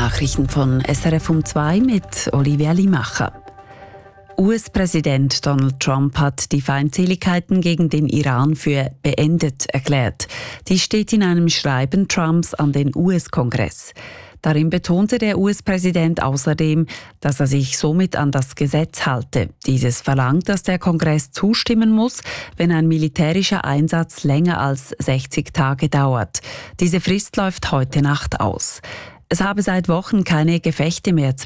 Nachrichten von SRF um 2 mit Olivia Limacher. US-Präsident Donald Trump hat die Feindseligkeiten gegen den Iran für beendet erklärt. Dies steht in einem Schreiben Trumps an den US-Kongress. Darin betonte der US-Präsident außerdem, dass er sich somit an das Gesetz halte. Dieses verlangt, dass der Kongress zustimmen muss, wenn ein militärischer Einsatz länger als 60 Tage dauert. Diese Frist läuft heute Nacht aus. Es habe seit Wochen keine Gefechte mehr